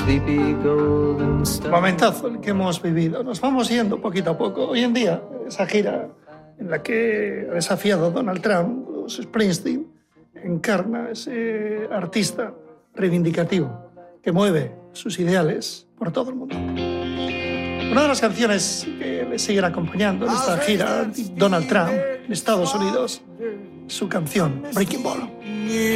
Momentazo el que hemos vivido. Nos vamos yendo poquito a poco. Hoy en día, esa gira en la que ha desafiado a Donald Trump, Bruce Springsteen, encarna ese artista reivindicativo que mueve sus ideales por todo el mundo. Una de las canciones que le siguen acompañando en esta gira, Donald Trump, en Estados Unidos, su canción Breaking Ball.